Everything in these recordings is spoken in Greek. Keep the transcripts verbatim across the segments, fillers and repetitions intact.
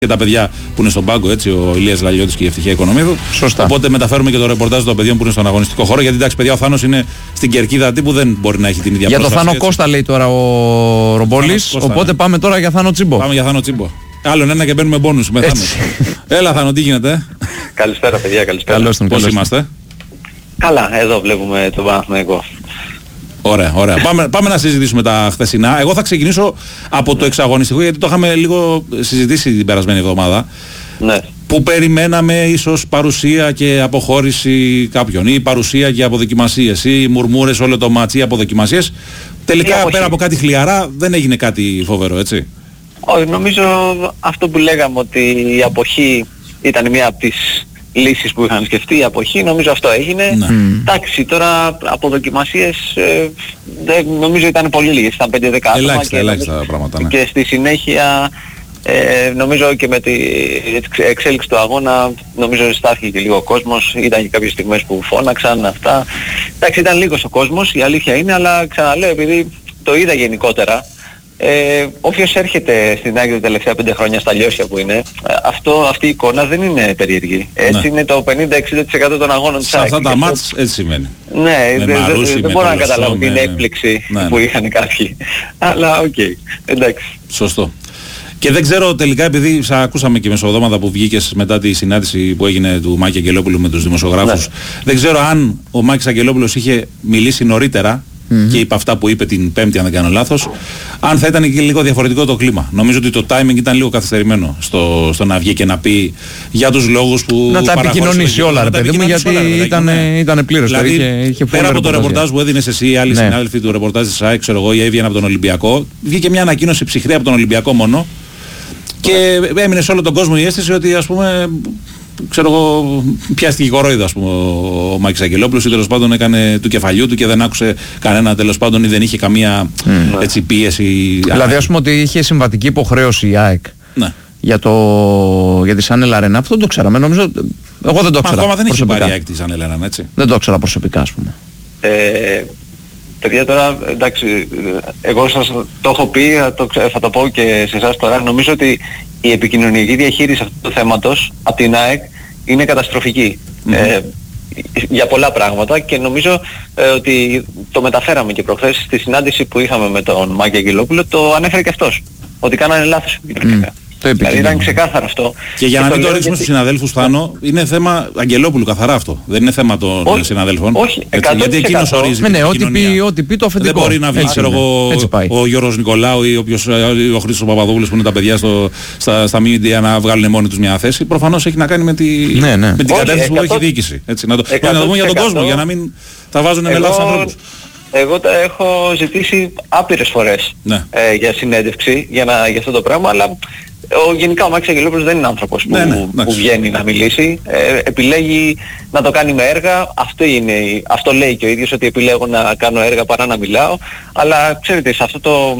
και τα παιδιά που είναι στον πάγκο, έτσι, ο Ηλίας Λαλιώτης και η Ευτυχία Οικονομίδου. Σωστά. Οπότε μεταφέρουμε και το ρεπορτάζ των παιδιών που είναι στον αγωνιστικό χώρο. Γιατί εντάξει, παιδιά, ο Θάνος είναι στην κερκίδα τύπου, δεν μπορεί να έχει την ίδια για πρόσταση. Για το Θάνο έτσι. Κώστα λέει τώρα ο Ρομπόλης. Οπότε ναι. Πάμε τώρα για Θάνο Τσίμπο. Πάμε για Θάνο Τσίμπο. Άλλον ένα και μπαίνουμε μπόνους με Θάνο. Έλα Θάνο, τι γίνεται. Καλησπέρα παιδιά, καλησπέρα. Καλώς τον, Πώς είμαστε. Καλά, εδώ βλέπουμε τον Παναθηναϊκό. Ωραία, ωραία. πάμε, πάμε να συζητήσουμε τα χθεσινά. Εγώ θα ξεκινήσω από το εξαγωνιστικό, γιατί το είχαμε λίγο συζητήσει την περασμένη εβδομάδα. Ναι. Που περιμέναμε ίσως παρουσία και αποχώρηση κάποιων, ή παρουσία και αποδοκιμασίες, ή μουρμούρες όλο το μάτσι, ή αποδοκιμασίες. Τελικά πέρα από κάτι χλιαρά δεν έγινε κάτι φοβερό, έτσι. Όχι, νομίζω αυτό που λέγαμε ότι η αποχή ήταν μία από τις λύσεις που είχαν σκεφτεί, η αποχή, νομίζω αυτό έγινε. Ναι. Εντάξει, τώρα από δοκιμασίες ε, δεν, νομίζω ήταν πολύ λίγες, ήταν πέντε δέκα άτομα. Ελάχιστα, και, ελάχιστα πράγματα, ναι. Και στη συνέχεια ε, νομίζω και με την εξέλιξη του αγώνα νομίζω στάθηκε και λίγο ο κόσμος, ήταν και κάποιες στιγμές που φώναξαν αυτά. Εντάξει, ήταν λίγος ο κόσμος, η αλήθεια είναι, αλλά ξαναλέω επειδή το είδα γενικότερα. Ε, όποιος έρχεται στην ΑΕΚ τα τελευταία πέντε χρόνια στα Λιώσια που είναι, αυτό, αυτή η εικόνα δεν είναι περίεργη. Έτσι ναι. Είναι το πενήντα με εξήντα τοις εκατό των αγώνων της ΑΕΚ. Σε αυτά τα μάτς έτσι σημαίνει. Ναι, δεν δε, δε μπορώ να καταλάβω την ναι, έκπληξη ναι, ναι. που είχαν κάποιοι. Αλλά οκ, okay, εντάξει. Σωστό. Και δεν ξέρω τελικά, επειδή σα ακούσαμε και μεσοδόματα που βγήκες μετά τη συνάντηση που έγινε του Μάκη Αγγελόπουλου με τους δημοσιογράφους, ναι. Δεν ξέρω αν ο Μάκης Αγγελόπουλος είχε μιλήσει νωρίτερα mm-hmm. και είπε αυτά που είπε την Πέμπτη, αν δεν κάνω λάθος, αν θα ήταν και λίγο διαφορετικό το κλίμα. Νομίζω ότι το timing ήταν λίγο καθυστερημένο στο, στο να βγει και να πει για τους λόγους που. Να τα επικοινωνήσει όλα, ρε παιδί μου, γιατί ήταν, ναι. ήταν πλήρως. Δηλαδή, είχε, είχε πέρα από το ρεπορτάζ που έδινες εσύ, οι άλλοι ναι. συνάδελφοι του ρεπορτάζ της ΑΕΚ, ξέρω εγώ, ή έβγαιναν από τον Ολυμπιακό, βγήκε μια ανακοίνωση ψυχρή από τον Ολυμπιακό μόνο. Και έμεινε σε όλο τον κόσμο η αίσθηση ότι, ας πούμε, ξέρω εγώ, πιάστηκε η κορόιδα, ας πούμε, ο Μάκης Αγγελόπουλος, ή τέλος πάντων έκανε του κεφαλιού του και δεν άκουσε κανένα, τέλος πάντων, ή δεν είχε καμία mm. έτσι, πίεση. Δηλαδή, ας πούμε ότι είχε συμβατική υποχρέωση η ΑΕΚ ναι. για, το, για τη Σάνελ Αρένα. Αυτό δεν το ξέραμε, νομίζω. Εγώ δεν το ξέρα. Ακόμα δεν έχει πάρει η ΑΕΚ τη Σάνελ Αρένα, έτσι. Δεν το ξέρα προσωπικά, ας πούμε. Ε, παιδιά, τώρα, εντάξει, εγώ σας το έχω πει, θα το, θα το πω και σε εσάς τώρα. Νομίζω ότι η επικοινωνιακή διαχείριση αυτού του θέματος από την ΑΕΚ είναι καταστροφική. Mm-hmm. Ε, για πολλά πράγματα και νομίζω ε, ότι το μεταφέραμε και προχθές στη συνάντηση που είχαμε με τον Μάκη Αγγελόπουλο, το ανέφερε και αυτός, ότι κάνανε λάθος επικοινωνιακά. Mm. Δηλαδή ήταν ξεκάθαρο αυτό. Και για και να μην το ρίξουμε γιατί... στους συναδέλφους, Θάνο, είναι θέμα Αγγελόπουλου καθαρά αυτό. Δεν είναι θέμα των όχι, συναδέλφων. Όχι, έτσι, γιατί εκείνος ορίζει. Ναι, ναι, ό,τι πει, ό,τι πει το αφεντικό. Δεν μπορεί να βγει, ξέρω εγώ, ο Γιώργος Νικολάου ή όποιος, ο Χρήστος Παπαδόπουλος που είναι τα παιδιά στο, στα, στα media να βγάλουν μόνοι τους μια θέση. Προφανώς έχει να κάνει με, τη, ναι, ναι. με την κατεύθυνση που έχει διοίκηση. Έτσι, να το, να το πούμε για τον κόσμο, για να μην τα βάζουν με λάθος ανθρώπους. Εγώ τα έχω ζητήσει άπειρες φορές ναι. ε, για συνέντευξη για, να, για αυτό το πράγμα, αλλά ο, γενικά ο Μάκης Αγγελόπουλος δεν είναι άνθρωπος που, ναι, ναι, ναι. που βγαίνει να μιλήσει. Ε, επιλέγει να το κάνει με έργα. Αυτό, είναι, αυτό λέει και ο ίδιος, ότι επιλέγω να κάνω έργα παρά να μιλάω. Αλλά ξέρετε, σε αυτό το,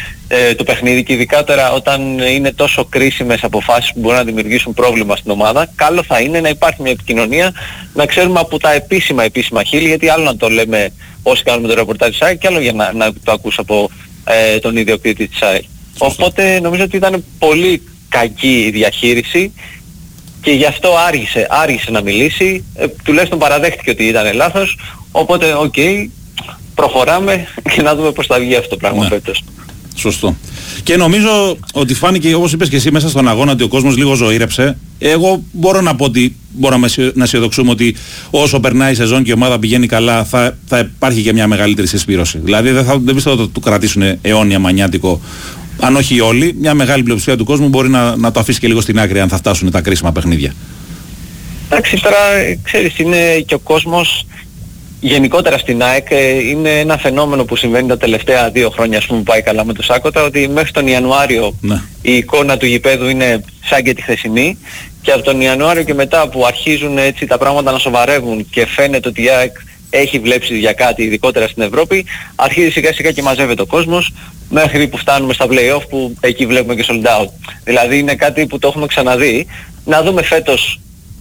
ε, το παιχνίδι και ειδικά τώρα όταν είναι τόσο κρίσιμες αποφάσεις που μπορούν να δημιουργήσουν πρόβλημα στην ομάδα, καλό θα είναι να υπάρχει μια επικοινωνία, να ξέρουμε από τα επίσημα επίσημα χείλη, γιατί άλλο να το λέμε όσοι κάνουμε το ρεπορτάζ της ΑΕΚ και άλλο για να, να το ακούς από ε, τον ιδιοκτήτη της ΑΕΚ. Οπότε νομίζω ότι ήταν πολύ κακή η διαχείριση και γι' αυτό άργησε, άργησε να μιλήσει, ε, τουλάχιστον παραδέχτηκε ότι ήταν λάθος, οπότε οκ, okay, προχωράμε και να δούμε πώς θα βγει αυτό το πράγμα ναι. φέτος. Σωστό. Και νομίζω ότι φάνηκε, όπως είπες και εσύ, μέσα στον αγώνα ότι ο κόσμος λίγο ζωήρεψε. Εγώ μπορώ να πω ότι μπορούμε να αισιοδοξούμε ότι όσο περνάει η σεζόν και η ομάδα πηγαίνει καλά, θα, θα υπάρχει και μια μεγαλύτερη συσπήρωση. Δηλαδή δεν, θα, δεν πιστεύω ότι το κρατήσουν αιώνια μανιάτικο. Αν όχι όλοι, μια μεγάλη πλειοψηφία του κόσμου μπορεί να, να το αφήσει και λίγο στην άκρη αν θα φτάσουν τα κρίσιμα παιχνίδια. Εντάξει, τώρα ξέρεις, είναι και ο κόσμος γενικότερα στην ΑΕΚ, είναι ένα φαινόμενο που συμβαίνει τα τελευταία δύο χρόνια, ας πούμε, που πάει καλά με το Σάκοτα, ότι μέχρι τον Ιανουάριο ναι. η εικόνα του γηπέδου είναι σαν και τη χθεσινή, και από τον Ιανουάριο και μετά που αρχίζουν έτσι τα πράγματα να σοβαρεύουν και φαίνεται ότι η ΑΕΚ έχει βλέψει για κάτι, ειδικότερα στην Ευρώπη, αρχίζει σιγά σιγά και μαζεύεται ο κόσμος, μέχρι που φτάνουμε στα play-off που εκεί βλέπουμε και sold out. Δηλαδή είναι κάτι που το έχουμε ξαναδεί. Να δούμε φέτος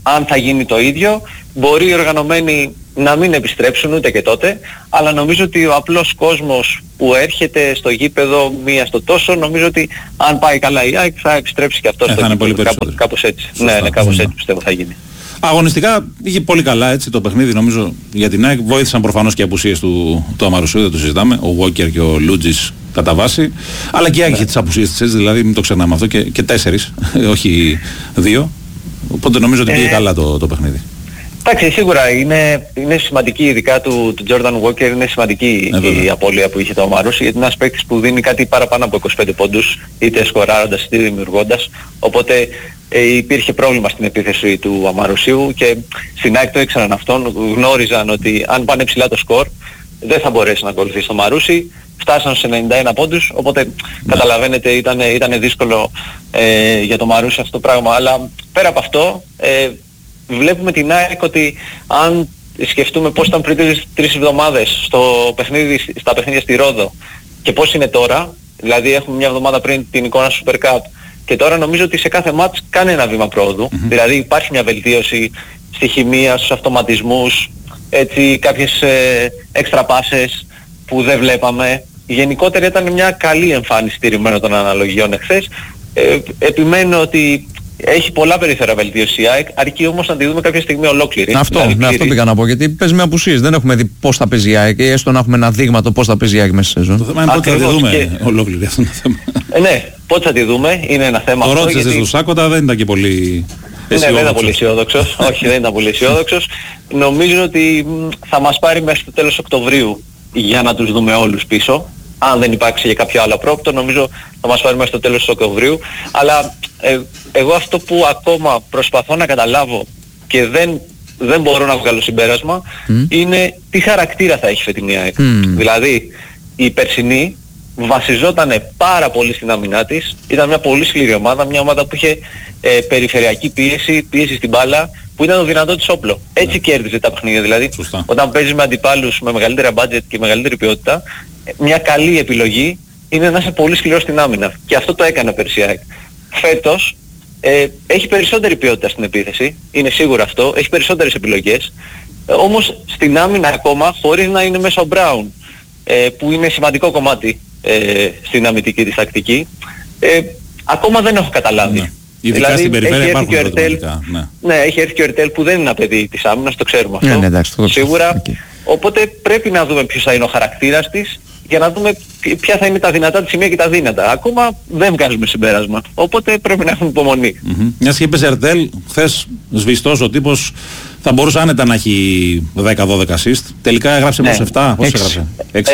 αν θα γίνει το ίδιο. Μπορεί οι οργανωμένοι να μην επιστρέψουν ούτε και τότε, αλλά νομίζω ότι ο απλός κόσμος που έρχεται στο γήπεδο μία στο τόσο, νομίζω ότι αν πάει καλά η ΑΕΚ θα επιστρέψει και αυτό ε, στο γήπεδο. Κάπως, κάπως έτσι. Σωστά, ναι, ναι, κάπως έτσι πιστεύω θα γίνει. Αγωνιστικά είχε πολύ καλά έτσι το παιχνίδι, νομίζω για την ΑΕΚ. Βοήθησαν προφανώς και οι απουσίες του, του Αμαρουσίου, δεν το συζητάμε. Ο Walker και ο Λούτζης κατά βάση. Αλλά και η ΑΕΚ είχε τις απουσίες της έτσι, δηλαδή μην το ξεχνάμε αυτό. Και, και τέσσερις, όχι δύο. Οπότε νομίζω ότι πήγε ε... καλά το, το παιχνίδι. Εντάξει, σίγουρα είναι, είναι σημαντική, ειδικά του, του Jordan Walker, είναι σημαντική ε, η απώλεια που είχε το Αμαρούσι, γιατί είναι ένας παίκτης που δίνει κάτι παραπάνω από είκοσι πέντε πόντους, είτε σκοράροντας είτε δημιουργώντας. Οπότε ε, υπήρχε πρόβλημα στην επίθεση του Αμαρουσίου και στην ΑΕΚ το ήξεραν αυτόν, γνώριζαν ότι αν πάνε ψηλά το σκορ δεν θα μπορέσει να ακολουθήσει το Μαρούσι. Φτάσαν σε ενενήντα ένα πόντους, οπότε yeah. καταλαβαίνετε ήταν, ήταν δύσκολο ε, για το Μαρούσι αυτό το πράγμα. Αλλά πέρα από αυτό, ε, βλέπουμε την ΑΕΚ ότι αν σκεφτούμε πώς ήταν πριν τις τρεις εβδομάδες στο παιχνίδι, στα παιχνίδια στη Ρόδο και πώς είναι τώρα, δηλαδή έχουμε μια εβδομάδα πριν την εικόνα Super Cup και τώρα νομίζω ότι σε κάθε μάτς κάνει ένα βήμα πρόοδου, mm-hmm. δηλαδή υπάρχει μια βελτίωση στη χημεία, στους αυτοματισμούς, έτσι κάποιες ε, έξτρα πάσες που δεν βλέπαμε. Γενικότερα ήταν μια καλή εμφάνιση στηριμμένο των αναλογιών εχθές. Ε, επιμένω ότι έχει πολλά περιθώρια βελτίωση η ΑΕΚ, αρκεί όμως να τη δούμε κάποια στιγμή ολόκληρη. Αυτό, δηλαδή, ναι, αυτό πήγα να πω, γιατί παίζει με απουσίες. Δεν έχουμε δει πώς θα παίζει η ΑΕΚ, ή έστω να έχουμε ένα δείγμα το πώς θα παίζει η ΑΕΚ μέσα στη σεζόν. Το θέμα είναι πότε θα τη δούμε και... ολόκληρη αυτό το θέμα. Ε, ναι, πότε θα τη δούμε, είναι ένα θέμα. Το ρώτησες γιατί... του Σάκοτα, δεν ήταν και πολύ αισιόδοξος. Ναι, δεν ήταν πολύ αισιόδοξος. Όχι, δεν ήταν πολύ αισιόδοξος. Νομίζω ότι θα μας πάρει μέχρι το τέλος Οκτωβρίου για να τους δούμε όλους πίσω. Αν δεν υπάρξει για κάποιο άλλο πρόοπτο, νομίζω θα μας πάρει μέχρι το τέλος του Οκτωβρίου. Αλλά ε, εγώ αυτό που ακόμα προσπαθώ να καταλάβω και δεν, δεν μπορώ να βγάλω συμπέρασμα mm. είναι τι χαρακτήρα θα έχει φετινή ΑΕΚ. Mm. Δηλαδή η περσινή βασιζόταν πάρα πολύ στην άμυνά της, ήταν μια πολύ σκληρή ομάδα, μια ομάδα που είχε ε, περιφερειακή πίεση, πίεση στην μπάλα, που ήταν το δυνατό της όπλο. Έτσι yeah. κέρδιζε τα παιχνίδια. Δηλαδή Σωστά. όταν παίζεις με αντιπάλους με μεγαλύτερα budget και μεγαλύτερη ποιότητα, μια καλή επιλογή είναι να είσαι πολύ σκληρός στην άμυνα. Και αυτό το έκανε πέρσι η ΑΕΚ. Φέτος ε, έχει περισσότερη ποιότητα στην επίθεση, είναι σίγουρο αυτό, έχει περισσότερες επιλογές. Ε, όμως στην άμυνα ακόμα, χωρίς να είναι μέσα ο Μπράουν, ε, που είναι σημαντικό κομμάτι ε, στην αμυντική της τακτική, ε, ακόμα δεν έχω καταλάβει. Ναι. Δηλαδή, στην περιφέρεια υπάρχουν ερωτηματικά. Ναι. ναι, έχει έρθει και ο Ερτέλ που δεν είναι ένα παιδί της άμυνας, το ξέρουμε αυτό. Ναι, ναι, εντάξει, το σίγουρα. Okay. Οπότε πρέπει να δούμε ποιος θα είναι ο χαρακτήρας της για να δούμε ποια θα είναι τα δυνατά της σημεία και τα δύνατα. Ακόμα δεν βγάζουμε συμπέρασμα. Οπότε πρέπει να έχουμε υπομονή. Mm-hmm. Μιας και είπες Ερτέλ, χθες σβηστός ο τύπος θα μπορούσε άνετα να έχει δέκα δώδεκα assist. Τελικά έγραψε μόλις επτά. Πώς έγραψε?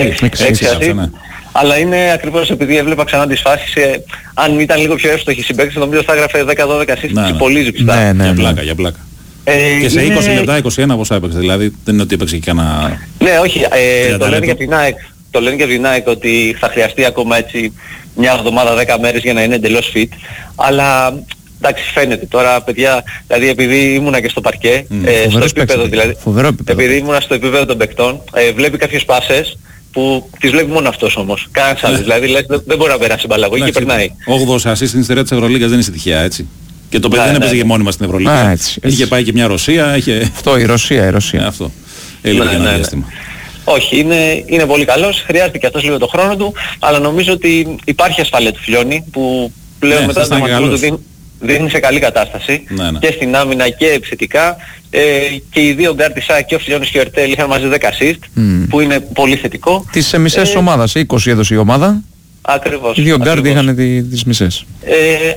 έξι έγραψε, ναι. Αλλά είναι ακριβώς επειδή έβλεπα ξανά τις φάσεις, ε, αν ήταν λίγο πιο εύστοχοι συμπαίκτες, νομίζω θα έγραφε δέκα δώδεκα assist ναι, και ναι. πολύ ζυψτά. Ναι, ναι, για πλάκα, για πλάκα. Ε, και σε είναι... είκοσι λεπτά, είκοσι ένα πόσα έπαιξε, δηλαδή δεν είναι ότι έπαιξε και κανένα... Ναι, όχι, ε, το, λένε για την ΑΕΚ, το λένε για την ΑΕΚ ότι θα χρειαστεί ακόμα έτσι μια εβδομάδα, δέκα μέρες για να είναι εντελώς fit, αλλά εντάξει φαίνεται τώρα παιδιά, δηλαδή επειδή ήμουνα και στο παρκέ, mm, ε, στο επίπεδο δηλαδή, επίπεδο. επειδή ήμουνα στο επίπεδο των παικτών, ε, βλέπει κάποιες πάσες που τις βλέπει μόνο αυτός όμως, κανένας άλλος, δηλαδή λες, δεν, δεν μπορεί να περάσει μπαλά, και περνάει. όγδοος assist στην ιστορία της Ευρωλίγκας δεν είναι τυχαία, έτσι. Και το παιδί δεν έπαιζε και μόνιμα στην Ευρωλίγα. Είχε πάει και μια Ρωσία. Είχε... Αυτό, η Ρωσία, η Ρωσία. Αυτό. Έλειπε ναι, ένα ναι, διάστημα. Όχι, είναι, είναι πολύ καλός. Χρειάζεται και αυτός λίγο το χρόνο του. Αλλά νομίζω ότι υπάρχει ασφάλεια του Φιλιώνη που πλέον ναι, μετά το ματσμό του δίνει, δείχνει σε καλή κατάσταση. Ναι, ναι. Και στην άμυνα και επιθετικά. Ε, και οι δύο γκάρ της ΑΕΚ και ο Φιλιώνης και ο Ερτέλ είχαν μαζί δέκα assist. Mm. Που είναι πολύ θετικό. Τις ε, μισές ε, ομάδας, είκοσι έδωσε η ομάδα. Ακριβώς. Οι δύο γκάρντ είχαν τις μισές. Ε,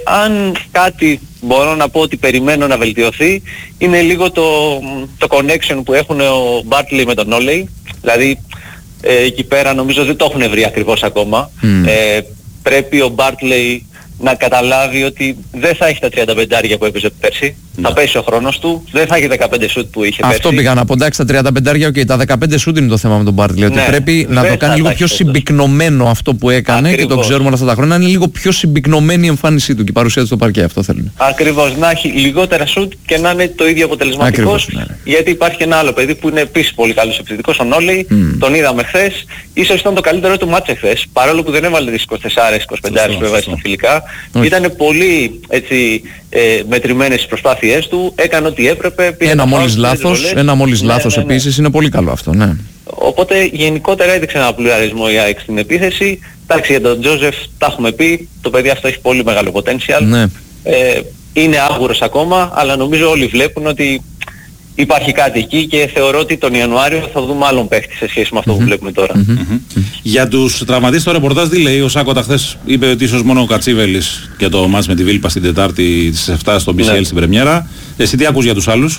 αν κάτι μπορώ να πω ότι περιμένω να βελτιωθεί είναι λίγο το, το connection που έχουν ο Μπάρτλι με τον Όλεϊ. Δηλαδή ε, εκεί πέρα νομίζω δεν το έχουν βρει ακριβώς ακόμα. Mm. Ε, πρέπει ο Μπάρτλι να καταλάβει ότι δεν θα έχει τα τριάντα πέντε άρια που έπαιζε πέρσι. Ναι. Θα πέσει ο χρόνος του, δεν θα έχει δεκαπέντε σουτ που είχε πέρσι. Αυτό πήγα να πω, εντάξει τα τριάντα πέντε άρια, okay, τα δεκαπέντε σουτ είναι το θέμα με τον Μπάρτλι. Ότι ναι, πρέπει να το κάνει λίγο πιο συμπυκνωμένο αυτό που έκανε. Ακριβώς. Και το ξέρουμε όλα αυτά τα χρόνια. Να είναι λίγο πιο συμπυκνωμένη η εμφάνισή του και η παρουσία του στο παρκέ. Αυτό θέλουν. Ακριβώς, να έχει λιγότερα σουτ και να είναι το ίδιο αποτελεσματικός. Ναι. Γιατί υπάρχει ένα άλλο παιδί που είναι επίσης πολύ καλός επιθετικός, ο Νόλεϊ. Mm. Τον είδαμε χθες. Ίσως ήταν το καλύτερο του μάτς χθες. Παρόλο που δεν έβαλε τις είκοσι τέσσερα είκοσι πέντε που έβαλε στα φιλικά. Όχι. Ήταν πολύ έτσι, ε, μετρημένες τις προσπάθειές του, έκανε ό,τι έπρεπε. Ένα μόλις λάθος, ένα μόλις ναι, λάθος ναι, ναι, επίσης, είναι πολύ καλό αυτό, ναι. Οπότε γενικότερα έδειξε ένα πλουραλισμό η ΑΕΚ στην επίθεση. Εντάξει, για τον Τζόζεφ τα έχουμε πει, το παιδί αυτό έχει πολύ μεγάλο potential. Ναι. Ε, είναι άγουρος ακόμα, αλλά νομίζω όλοι βλέπουν ότι υπάρχει κάτι εκεί και θεωρώ ότι τον Ιανουάριο θα δούμε άλλον παίχτη σε σχέση με αυτό mm-hmm. που βλέπουμε τώρα. Mm-hmm. Mm-hmm. Για τους τραυματίες το ρεπορτάζ τι λέει? Ο Σάκοτα χθες είπε ότι ίσως μόνο ο Κατσίβελης και το μάτς με τη Βίλπα στην Τετάρτη στις εφτά στο μπι σι ελ ναι. στην Πρεμιέρα. Εσύ τι ακούς για τους άλλους?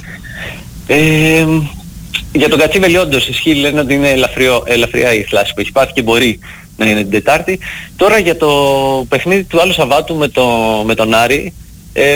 Ε, για τον Κατσίβελη όντως ισχύει, λένε ότι είναι ελαφριό, ελαφριά η θλάση που έχει πάθει και μπορεί να είναι την Τετάρτη. Τώρα για το παιχνίδι του άλλου Σαββάτου με, το, με τον Άρη, ε,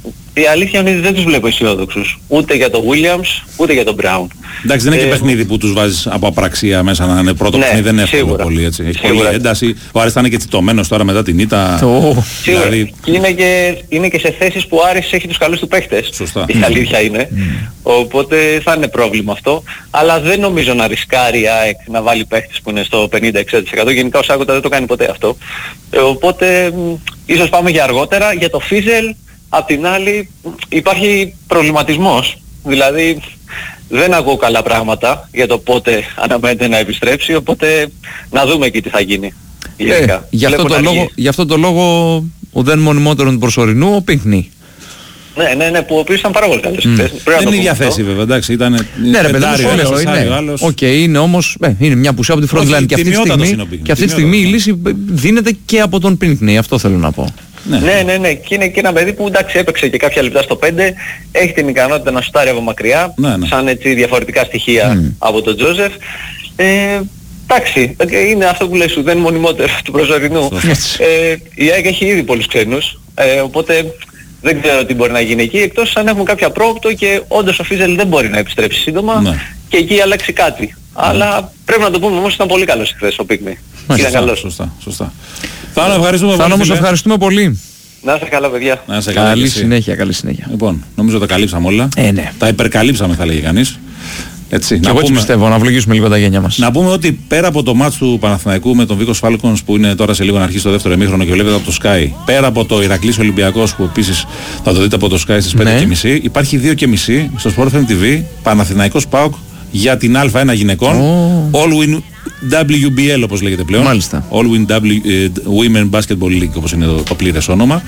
η αλήθεια είναι ότι δεν τους βλέπω αισιόδοξους. Ούτε για τον Williams, ούτε για τον Brown. Εντάξει, δεν είναι ε, και παιχνίδι που τους βάζεις από απραξία μέσα να είναι πρώτο ναι, παιχνίδι, δεν είναι εύκολο πολύ έτσι. Έχει πολύ ένταση. Ο Άρης θα είναι και τσιτωμένος τώρα μετά την ήττα. Oh. Δηλαδή... Και είναι, και, είναι και σε θέσεις που ο Άρης έχει τους καλούς του παίχτες. Σωστά. Η αλήθεια είναι. Mm. Οπότε θα είναι πρόβλημα αυτό. Αλλά δεν νομίζω να ρισκάρει η ΑΕΚ να βάλει παίχτες που είναι στο πενήντα με εξήντα τοις εκατό. Γενικά ο Σάκοτα δεν το κάνει ποτέ αυτό. Ε, οπότε ίσως πάμε για αργότερα. Για το Φίζελ, απ' την άλλη υπάρχει προβληματισμός. Δηλαδή δεν ακούω καλά πράγματα για το πότε αναμένεται να επιστρέψει, οπότε να δούμε εκεί τι θα γίνει. Ε, γι' αυτό το λόγο, γι' αυτό το λόγο ο δεν μονιμότερον του προσωρινού, ο Πίνκνι. Ναι, ναι, ναι, που ο οποίος ήταν πάρα πολύ καλός. Mm. Δεν είναι η διαθέση βέβαια, εντάξει, ήταν... Ναι ρε παιδί, λέω, είναι. Οκ, είναι όμως, ε, είναι μια πουσία από τη front line και αυτή τη στιγμή, και αυτή τη στιγμή η λύση δίνεται και από τον Πίνκνι, αυτό θέλω να πω. Ναι. ναι, ναι, ναι. Και είναι και ένα παιδί που εντάξει έπαιξε και κάποια λεπτά στο πέντε, έχει την ικανότητα να σουτάρει από μακριά, ναι, ναι. σαν έτσι διαφορετικά στοιχεία mm. από τον Τζόζεφ. Ε, εντάξει, είναι αυτό που λες σου, δεν είναι μονιμότερο του προσωρινού. ε, η ΑΕΚ έχει ήδη πολλούς ξένους, ε, οπότε δεν ξέρω τι μπορεί να γίνει εκεί, εκτός αν έχουμε κάποια πρόοπτο και όντως ο Φίζελ δεν μπορεί να επιστρέψει σύντομα ναι. και εκεί αλλάξει κάτι. Ναι. Αλλά πρέπει να το πούμε όμως ήταν πολύ καλός χθες ο Πίκμη. Ήταν καλός. Σωστά, σωστά. Θάνο, ευχαριστούμε πολύ. Θάνο, ευχαριστούμε πολύ. Να είστε καλά, παιδιά. Να είστε καλά. Καλή συνέχεια, καλή συνέχεια. Λοιπόν, νομίζω τα καλύψαμε όλα. Ε, ναι. Τα υπερκαλύψαμε, θα λέγει κανείς. Έτσι, και να εγώ πούμε, πιστεύω, να βλογίσουμε λίγο τα γένια μας. Να πούμε ότι πέρα από το μάτς του Παναθηναϊκού με τον Βίκος Φάλκονς που είναι τώρα σε λίγο να αρχίσει το δεύτερο ημίχρονο και βλέπετε από το Sky, πέρα από το Ηρακλής Ολυμπιακός που επίσης θα το δείτε από το Sky στις πέντε και μισή, υπάρχει δύο και μισή στο Sport εφ εμ τι βι Παναθηναϊκός ΠΑΟΚ για την Α ένα γυναικών. Oh. All Win ντάμπλιου μπι ελ όπως λέγεται πλέον. Μάλιστα. All Win w, uh, Women Basketball League όπως είναι το, το πλήρες όνομα.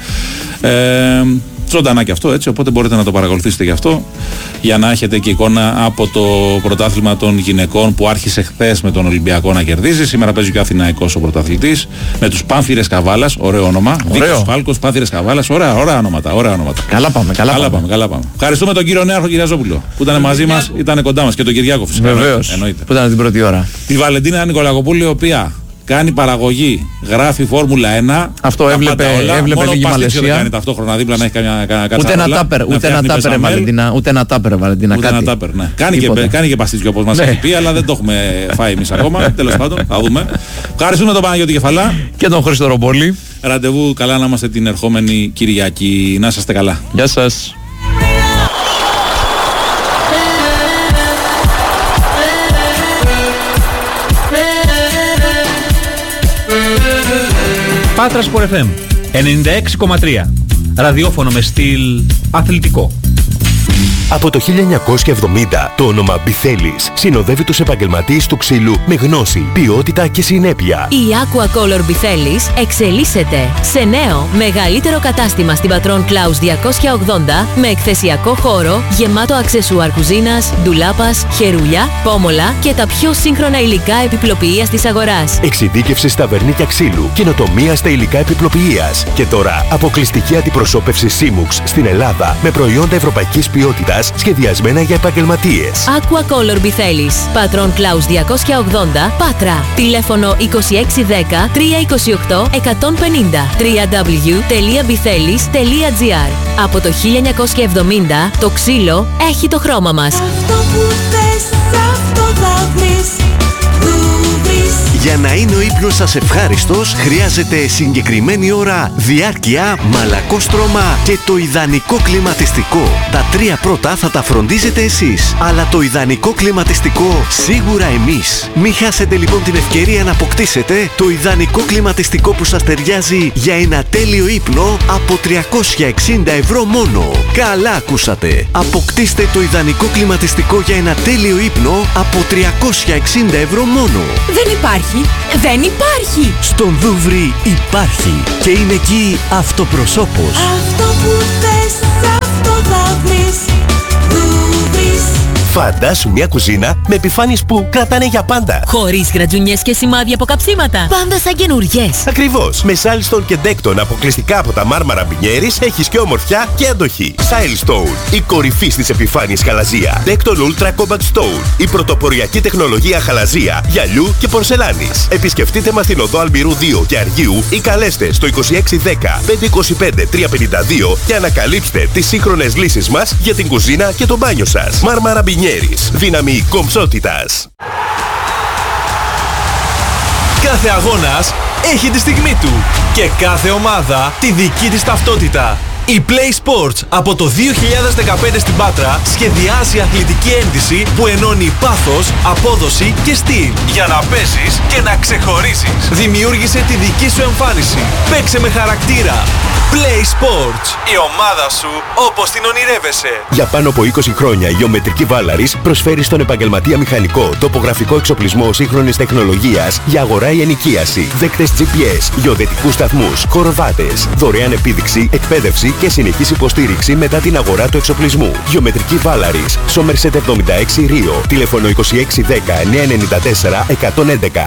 Ε, ζωντανά και αυτό έτσι, οπότε μπορείτε να το παρακολουθήσετε γι' αυτό για να έχετε και εικόνα από το πρωτάθλημα των γυναικών που άρχισε χθες με τον Ολυμπιακό να κερδίζει. Σήμερα παίζει και ο Αθηναϊκός ο πρωταθλητής με τους Πάνθυρες Καβάλας, ωραίο όνομα. Βίκος Φάλκος, Πάνθυρες Καβάλας, ωραία, ωραία ονόματα, ωραία ονόματα. Καλά πάμε, καλά, καλά πάμε. πάμε. Καλά πάμε. Ευχαριστούμε τον κύριο Νέαρχο Κυριαζόπουλο που ήταν μαζί μας, ήταν κοντά μας και τον Κυριάκο φυσικά. Βεβαίως, εννοείται. Που ήταν την πρώτη ώρα. Τη Βαλεντίνα Νικολακοπούλη, η οποία κάνει παραγωγή, γράφει Φόρμουλα ένα. Αυτό έβλεπε, έβλεπε λίγη Μαλαισία. Δεν κάνει ταυτόχρονα δίπλα να έχει καμιά κατσαρόλα. Ούτε ένα τάπερ, ούτε ένα τάπερ Βαλεντίνα, ούτε ένα τάπερ Βαλεντίνα. Ούτε ένα τάπερ, ναι. Κάνει και, κάνει και παστίτσιο όπως μας έχει πει, αλλά δεν το έχουμε φάει εμείς ακόμα. Τέλος πάντων, θα δούμε. Ευχαριστούμε τον Παναγιώτη Κεφαλά. Και τον Χρήστο Ρομπόλη. Ραντεβού καλά να είμαστε την ερχόμενη Κυριακή. Να είστε καλά. Γεια σας. Πάτρα Sport εφ εμ ενενήντα έξι κόμμα τρία. Ραδιόφωνο με στυλ αθλητικό. Από το χίλια εννιακόσια εβδομήντα το όνομα Μπιθέλης συνοδεύει τους επαγγελματίες του ξύλου με γνώση, ποιότητα και συνέπεια. Η Aquacolor Μπιθέλης εξελίσσεται σε νέο, μεγαλύτερο κατάστημα στην Πατρών Κλάους διακόσια ογδόντα με εκθεσιακό χώρο γεμάτο αξεσουάρ κουζίνας, ντουλάπας, χερούλια, πόμολα και τα πιο σύγχρονα υλικά επιπλοποιείας της αγοράς. Εξειδίκευση στα βερνίκια ξύλου, καινοτομία στα υλικά επιπλοποιείας. Και τώρα αποκλειστική αντιπροσώπευση Σίμουξ στην Ελλάδα με προϊόντα ευρωπαϊκής ποιότητας σχεδιασμένα για επαγγελματίες. Aquacolor Μπιθέλης, Πατρών Κλάους διακόσια ογδόντα, Πάτρα. Τηλέφωνο είκοσι έξι δέκα τριακόσια είκοσι οκτώ εκατόν πενήντα. double-u double-u double-u τελεία μπιθέλης τελεία τζι άρ. Από το χίλια εννιακόσια εβδομήντα το ξύλο έχει το χρώμα μας. Αυτό που θες, αυτό θα βρεις. Για να είναι ο ύπνος σας ευχάριστος, χρειάζεται συγκεκριμένη ώρα, διάρκεια, μαλακόστρωμα και το ιδανικό κλιματιστικό. Τα τρία πρώτα θα τα φροντίζετε εσείς, αλλά το ιδανικό κλιματιστικό σίγουρα εμείς. Μην χάσετε λοιπόν την ευκαιρία να αποκτήσετε το ιδανικό κλιματιστικό που σας ταιριάζει για ένα τέλειο ύπνο από τριακόσια εξήντα ευρώ μόνο. Καλά ακούσατε! Αποκτήστε το ιδανικό κλιματιστικό για ένα τέλειο ύπνο από τριακόσια εξήντα ευρώ μόνο. Δεν υπάρχει! Δεν υπάρχει! Στον Δούβρι υπάρχει και είναι εκεί αυτοπροσώπος. Αυτό που θες, αυτό θα βρεις. Δούβρις. Φαντάσου μια κουζίνα με επιφάνειες που κρατάνε για πάντα. Χωρίς γρατζουνιές και σημάδια από καψίματα. Πάντα σαν καινούριες. Ακριβώς. Με Silestone και Decton αποκλειστικά από τα μάρμαρα Μπινιέρης έχεις και ομορφιά και αντοχή. Silestone, η κορυφή στις επιφάνειες χαλαζία. Decton Ultra Compact Stone, η πρωτοποριακή τεχνολογία χαλαζία, γυαλιού και πορσελάνης. Επισκεφτείτε μας στην οδό Αλμυρού δύο και Αργίου ή καλέστε στο είκοσι έξι δέκα πεντακόσια είκοσι πέντε τριακόσια πενήντα δύο και ανακαλύψτε τις σύγχρονες λύσεις μας για την κουζίνα και το μπάνιο σας. Μάρμαρα Μπινιέρης. Δύναμη κομψότητας. Κάθε αγώνας έχει τη στιγμή του και κάθε ομάδα τη δική της ταυτότητα. Η Play Sports από το δύο χιλιάδες δεκαπέντε στην Πάτρα σχεδιάζει αθλητική ένδυση που ενώνει πάθος, απόδοση και στυλ για να παίζεις και να ξεχωρίζεις. Δημιούργησε τη δική σου εμφάνιση. Παίξε με χαρακτήρα. Play Sports. Η ομάδα σου όπως την ονειρεύεσαι. Για πάνω από είκοσι χρόνια η Γεωμετρική Βάλαρης προσφέρει στον επαγγελματία μηχανικό τοπογραφικό εξοπλισμό σύγχρονης τεχνολογίας για αγορά ή ενοικίαση, δέκτες τζι πι ες, γεωδετικούς σταθμούς, χοροδάτες, δωρεάν επίδειξη, εκπαίδευση και συνεχής υποστήριξη μετά την αγορά του εξοπλισμού. Γεωμετρική Βάλαρης, Somerset εβδομήντα έξι Ρίο, τηλέφωνο είκοσι έξι δέκα εννιακόσια ενενήντα τέσσερα εκατόν έντεκα.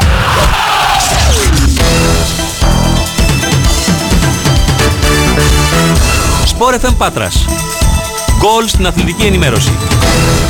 Sport εφ εμ Πάτρας. Γκολ στην αθλητική ενημέρωση.